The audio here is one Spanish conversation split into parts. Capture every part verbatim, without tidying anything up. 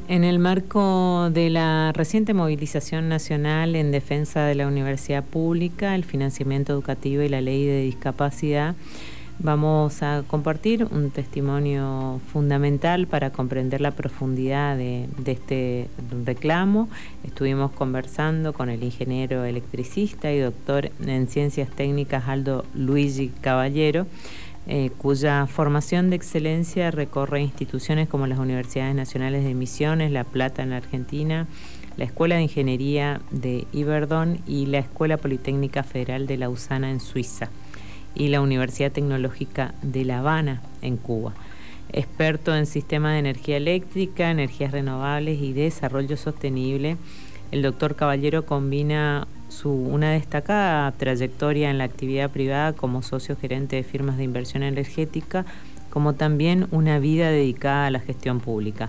En el marco de la reciente movilización nacional en defensa de la universidad pública, el financiamiento educativo y la ley de discapacidad, vamos a compartir un testimonio fundamental para comprender la profundidad de, de este reclamo. Estuvimos conversando con el ingeniero electricista y doctor en ciencias técnicas Aldo Luigi Caballero, Eh, cuya formación de excelencia recorre instituciones como las Universidades Nacionales de Misiones, La Plata en la Argentina, la Escuela de Ingeniería de Yverdon y la Escuela Politécnica Federal de Lausana en Suiza y la Universidad Tecnológica de La Habana en Cuba. Experto en sistemas de energía eléctrica, energías renovables y desarrollo sostenible, el doctor Caballero combina su, una destacada trayectoria en la actividad privada como socio gerente de firmas de inversión energética, como también una vida dedicada a la gestión pública.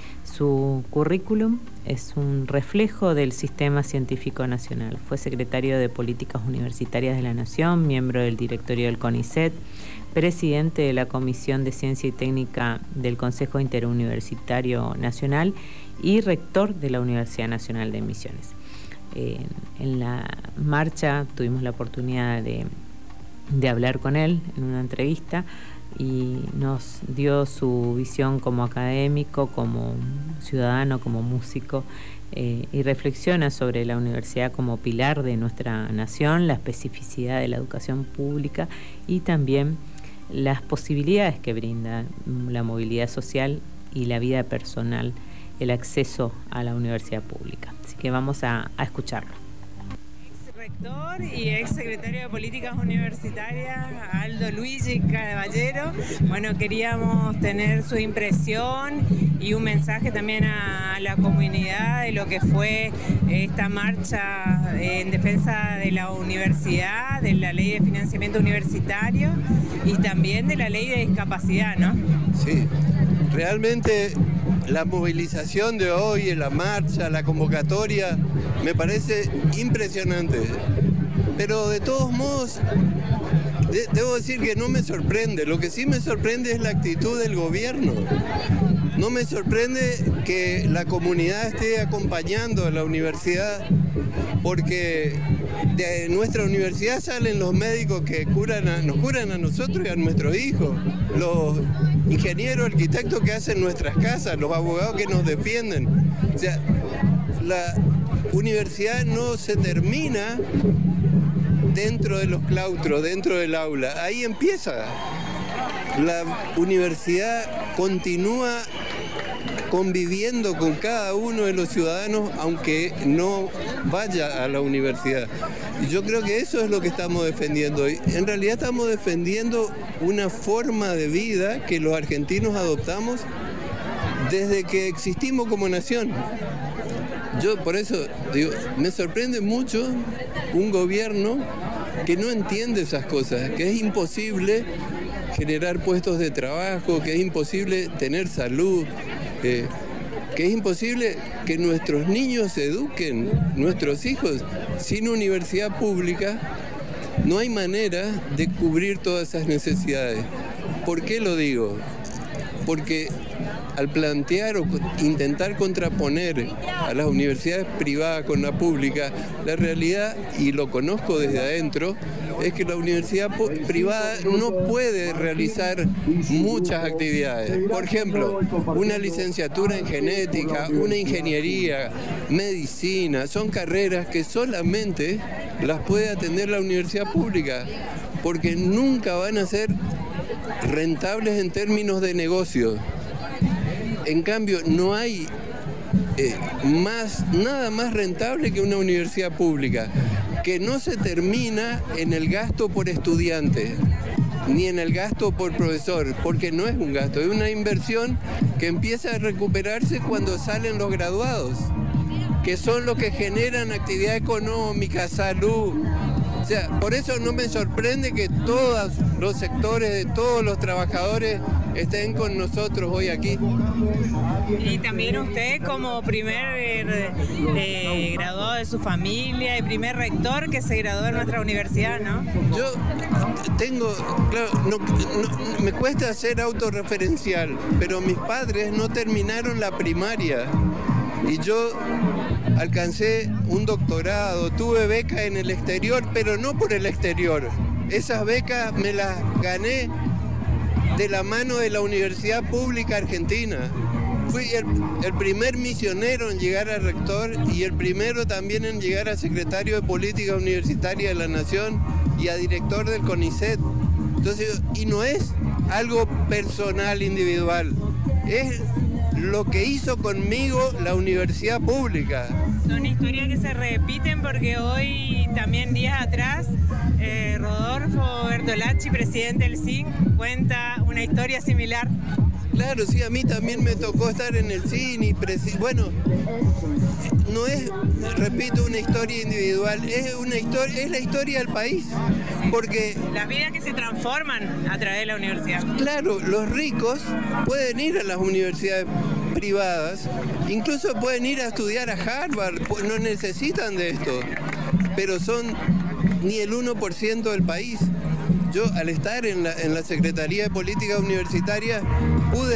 Su currículum es un reflejo del sistema científico nacional. Fue secretario de Políticas Universitarias de la Nación, miembro del directorio del CONICET, presidente de la Comisión de Ciencia y Técnica del Consejo Interuniversitario Nacional y rector de la Universidad Nacional de Misiones. Eh, en la marcha tuvimos la oportunidad de, de hablar con él en una entrevista y nos dio su visión como académico, como ciudadano, como músico, eh, y reflexiona sobre la universidad como pilar de nuestra nación, la especificidad de la educación pública y también las posibilidades que brinda la movilidad social y la vida personal, el acceso a la universidad pública. Así que vamos a, a escucharlo. Ex rector y ex secretario de Políticas Universitarias, Aldo Luigi Caballero. Bueno, queríamos tener su impresión y un mensaje también a la comunidad de lo que fue esta marcha en defensa de la universidad, de la ley de financiamiento universitario y también de la ley de discapacidad, ¿no? Sí, realmente la movilización de hoy, la marcha, la convocatoria, me parece impresionante. Pero de todos modos, de, debo decir que no me sorprende. Lo que sí me sorprende es la actitud del gobierno. No me sorprende que la comunidad esté acompañando a la universidad, porque de nuestra universidad salen los médicos que curan a, nos curan a nosotros y a nuestros hijos, los ingenieros, arquitectos que hacen nuestras casas, los abogados que nos defienden. O sea, la universidad no se termina dentro de los claustros, dentro del aula. Ahí empieza. La universidad continúa conviviendo con cada uno de los ciudadanos, aunque no vaya a la universidad. Y yo creo que eso es lo que estamos defendiendo hoy. En realidad estamos defendiendo una forma de vida que los argentinos adoptamos desde que existimos como nación. Yo por eso digo, me sorprende mucho un gobierno que no entiende esas cosas, que es imposible generar puestos de trabajo, que es imposible tener salud, eh, que es imposible que nuestros niños se eduquen, nuestros hijos. Sin universidad pública no hay manera de cubrir todas esas necesidades. ¿Por qué lo digo? Porque al plantear o intentar contraponer a las universidades privadas con la pública, la realidad, y lo conozco desde adentro, es que la universidad privada no puede realizar muchas actividades. Por ejemplo, una licenciatura en genética, una ingeniería, medicina, son carreras que solamente las puede atender la universidad pública, porque nunca van a ser rentables en términos de negocio. En cambio, no hay eh, más, nada más rentable que una universidad pública, que no se termina en el gasto por estudiante, ni en el gasto por profesor, porque no es un gasto, es una inversión que empieza a recuperarse cuando salen los graduados, que son los que generan actividad económica, salud. O sea, por eso no me sorprende que todos los sectores de todos los trabajadores estén con nosotros hoy aquí. Y también usted como primer eh, graduado de su familia y primer rector que se graduó en nuestra universidad, ¿no? Yo tengo, claro, no, no, me cuesta ser autorreferencial, pero mis padres no terminaron la primaria y yo alcancé un doctorado, tuve beca en el exterior, pero no por el exterior. Esas becas me las gané de la mano de la Universidad Pública Argentina. Fui el, el primer misionero en llegar a rector y el primero también en llegar a secretario de Política Universitaria de la Nación y a director del CONICET. Entonces, y no es algo personal, individual, es lo que hizo conmigo la universidad pública. Son historias que se repiten porque hoy, también días atrás, eh, Rodolfo Bertolacci, presidente del C I N, cuenta una historia similar. Claro, sí, a mí también me tocó estar en el C I N y presi- bueno, no es, repito, una historia individual, es una historia, es la historia del país, porque las vidas que se transforman a través de la universidad. Claro, los ricos pueden ir a las universidades privadas, incluso pueden ir a estudiar a Harvard, no necesitan de esto, pero son ni el uno por ciento del país. Yo, al estar en la, en la Secretaría de Política Universitaria, pude